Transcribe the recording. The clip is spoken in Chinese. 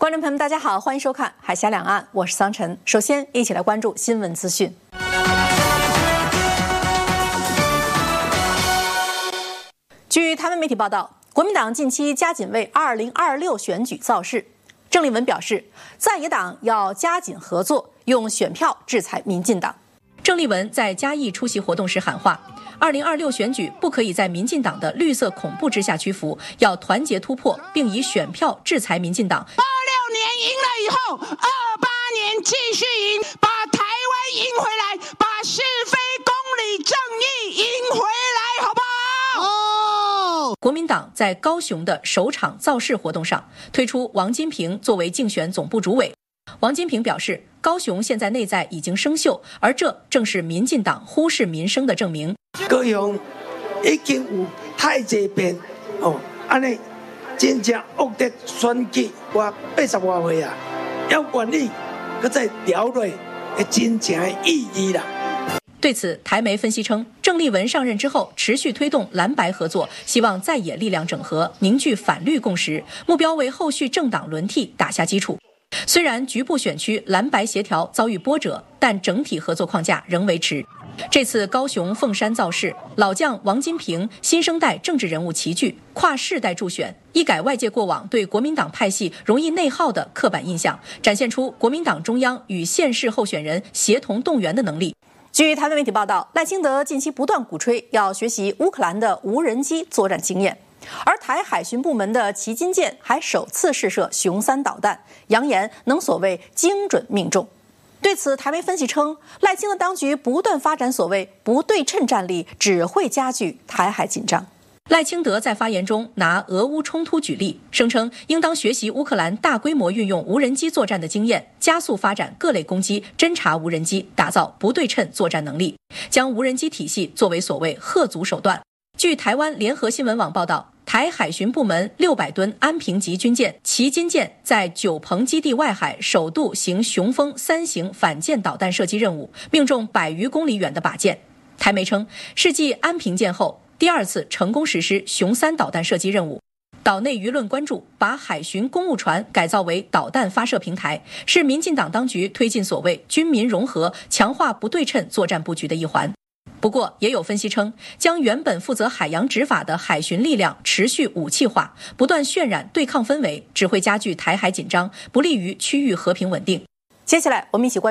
观众朋友们，大家好，欢迎收看《海峡两岸》，我是桑晨。首先，一起来关注新闻资讯。据台湾媒体报道，国民党近期加紧为2026选举造势。郑丽文表示，在野党要加紧合作，用选票制裁民进党。郑丽文在嘉义出席活动时喊话：2026选举不可以在民进党的绿色恐怖之下屈服，要团结突破，并以选票制裁民进党。 86年赢了以后，28年继续赢，把台湾赢回来，把是非公理正义赢回来，好不好？ 国民党在高雄的首场造势活动上，推出王金平作为竞选总部主委。王金平表示，高雄现在内在已经生锈，而这正是民进党忽视民生的证明。 高雄已经有太多遍安尼真正恶劣选举，我80多岁啊，要管理，搁再调落真正的意义啦。 对此，台媒分析称，郑丽文上任之后持续推动蓝白合作，希望在野力量整合，凝聚反绿共识，目标为后续政党轮替打下基础。虽然局部选区蓝白协调遭遇波折，但整体合作框架仍维持。这次高雄凤山造势，老将王金平、新生代政治人物齐聚，跨世代助选，一改外界过往对国民党派系容易内耗的刻板印象，展现出国民党中央与县市候选人协同动员的能力。据台湾媒体报道，赖清德近期不断鼓吹要学习乌克兰的无人机作战经验，而台海巡部门的旗津舰还首次试射雄3导弹，扬言能所谓精准命中。对此，台媒分析称，赖清德当局不断发展所谓不对称战力，只会加剧台海紧张。赖清德在发言中拿俄乌冲突举例，声称应当学习乌克兰大规模运用无人机作战的经验，加速发展各类攻击、侦察无人机，打造不对称作战能力，将无人机体系作为所谓吓阻手段。据台湾联合新闻网报道，台海巡部门600吨安平级军舰旗津舰在九鹏基地外海首度行雄风3型反舰导弹射击任务，命中100余公里远的靶舰。台媒称，是继安平舰后第2次成功实施雄3导弹射击任务。岛内舆论关注把海巡公务船改造为导弹发射平台，是民进党当局推进所谓军民融合、强化不对称作战布局的一环。不过，也有分析称，将原本负责海洋执法的海巡力量持续武器化，不断渲染对抗氛围，只会加剧台海紧张，不利于区域和平稳定。接下来，我们一起关注